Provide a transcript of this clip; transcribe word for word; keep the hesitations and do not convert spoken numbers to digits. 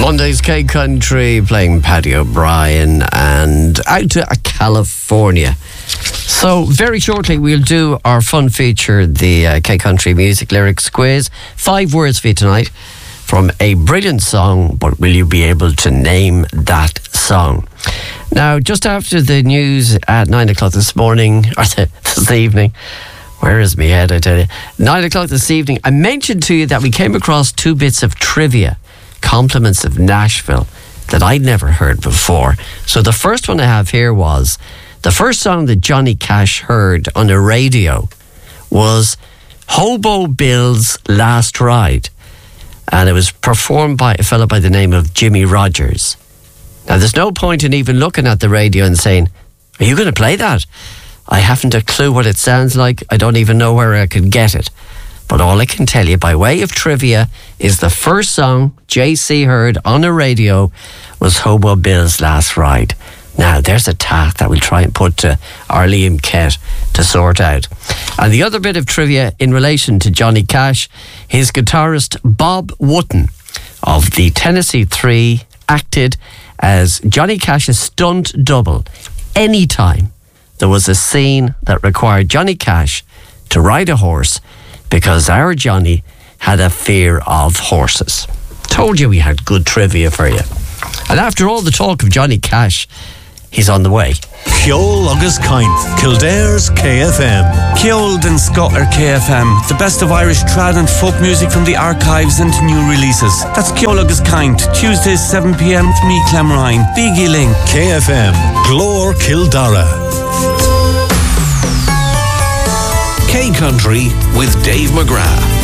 Monday's K Country playing Paddy O'Brien and Out to California. So very shortly we'll do our fun feature, the uh, K Country Music Lyrics Quiz. Five words for you tonight from a brilliant song, but will you be able to name that song? Now, just after the news at nine o'clock this morning, or this evening, where is my head, I tell you? Nine o'clock this evening, I mentioned to you that we came across two bits of trivia, compliments of Nashville, that I'd never heard before. So the first one I have here was, the first song that Johnny Cash heard on the radio was Hobo Bill's Last Ride. And it was performed by a fellow by the name of Jimmy Rogers. Now, there's no point in even looking at the radio and saying, are you going to play that? I haven't a clue what it sounds like. I don't even know where I could get it. But all I can tell you by way of trivia is the first song J C heard on the radio was Hobo Bill's Last Ride. Now, there's a task that we'll try and put to Arlie and Ket to sort out. And the other bit of trivia in relation to Johnny Cash, his guitarist Bob Wootton of the Tennessee Three acted as Johnny Cash's stunt double anytime there was a scene that required Johnny Cash to ride a horse, because our Johnny had a fear of horses. Told you we had good trivia for you. And after all the talk of Johnny Cash, he's on the way. Ceol agus Caint, Kildare's K F M. Ceol den Scotter K F M, the best of Irish trad and folk music from the archives and new releases. That's Ceol agus Caint, Tuesdays seven p.m. with me, Clemrine, Biggie Ling. K F M, Glór Kildare. K Country with Dave McGrath.